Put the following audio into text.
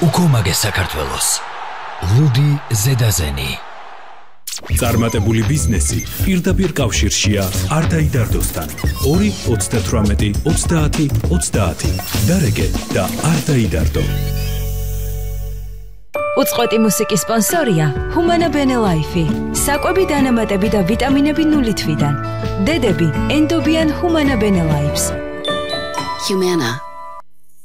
უკომაგე საქართველოს. ლუდი ზედაზენი. წარმატებული ბიზნესი პირდაპირ კავშირშია არდაიდარდოსთან. 2-38-30-30 დარეგე და არდაიდარდო. უწყვეტი მუსიკის სპონსორია ჰუმანა ბენელაიფი. საკვები დანამატები და ვიტამინები 0 თვიდან. დედები ენდობიან ჰუმანა ბენელაიფს. Humana.